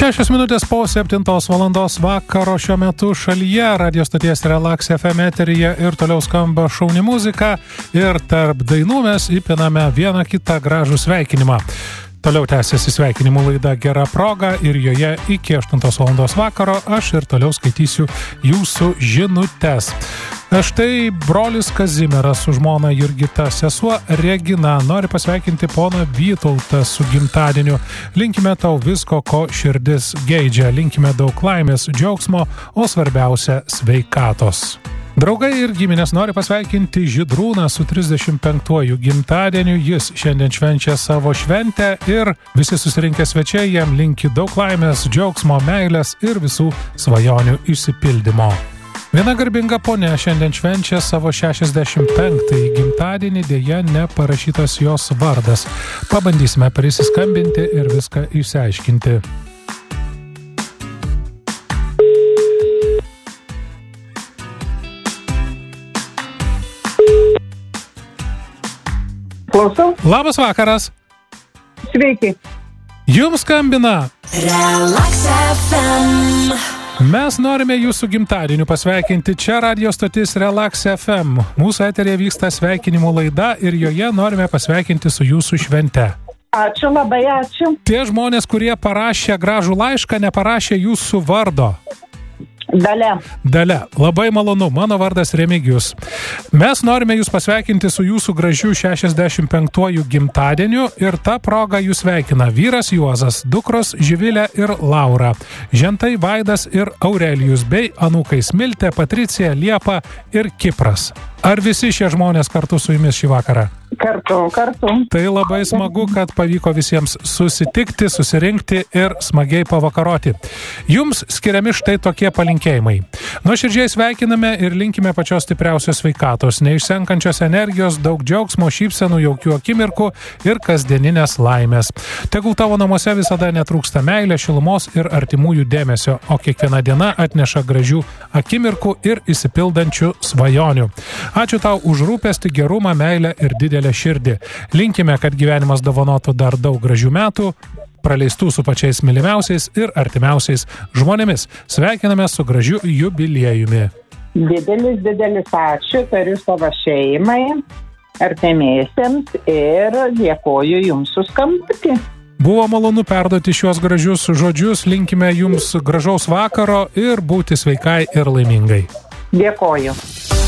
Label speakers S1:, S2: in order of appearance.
S1: 6 minutės po 7 valandos vakaro šiuo metu šalyje radio stoties Relax FM eteryje ir toliau skamba šauni muzika ir tarp dainų mes įpiname vieną kitą gražų sveikinimą. Toliau tęsiasi sveikinimų laida Gera proga ir joje iki 8 valandos vakaro aš ir toliau skaitysiu jūsų žinutes. Štai brolis Kazimieras su žmona Jurgita, sesuo Regina nori pasveikinti poną Vytautą su gimtadieniu. Linkime tau visko, ko širdis geidžia. Linkime daug laimės, džiaugsmo, o svarbiausia sveikatos. Draugai ir giminės nori pasveikinti Žydrūną su 35-uoju gimtadieniu. Jis šiandien švenčia savo šventę ir visi susirinkę svečiai jam linki daug laimės, džiaugsmo, meilės ir visų svajonių išsipildymo. Viena garbinga ponia šiandien švenčia savo 65-ąjį gimtadienį, dėja neparašytas jos vardas. Pabandysime prisiskambinti ir viską išsiaiškinti.
S2: Klausau.
S1: Labas vakaras.
S2: Sveiki.
S1: Jums skambina
S3: Relax FM.
S1: Mes norime jūsų gimtadieniu pasveikinti čia radio stotis Relax FM. Mūsų eterėje vyksta sveikinimų laida ir joje norime pasveikinti su jūsų švente.
S2: Ačiū, labai ačiū.
S1: Tie žmonės, kurie parašė gražų laišką, neparašė jūsų vardo. Dalia, labai malonu, mano vardas Remigijus. Mes norime jūs pasveikinti su jūsų gražiu 65-uoju gimtadieniu ir ta proga jūs sveikina vyras Juozas, dukros Živilė ir Laura, žentai Vaidas ir Aurelijus bei anūkai Smiltė, Patricija, Liepa ir Kipras. Ar visi šie žmonės kartu su jumis šį vakarą?
S2: Kartu.
S1: Tai labai smagu, kad pavyko visiems susitikti, susirinkti ir smagiai pavakaroti. Jums skiriami štai tokie palinkėjimai. Nuoširdžiai sveikiname ir linkime pačios stipriausios sveikatos, neišsenkančios energijos, daug džiaugsmo, šypsenų, jaukių akimirkų ir kasdieninės laimės. Tegul tavo namuose visada netrūksta meilės, šilumos ir artimųjų dėmesio, o kiekviena diena atneša gražių akimirkų ir išsipildančių svajonių. Ačiū tau už rūpestį, gerumą, meilę ir didelę širdį. Linkime, kad gyvenimas dovanotų dar daug gražių metų, praleistų su pačiais mylimiausiais ir artimiausiais žmonėmis. Sveikiname su gražiu jubiliejumi.
S2: Didelis ačiū, tariu savo šeimai, artimiesiems ir dėkoju jums už skambutį.
S1: Buvo malonu perduoti šiuos gražius žodžius, linkime jums gražaus vakaro ir būti sveikai ir laimingai.
S2: Dėkoju.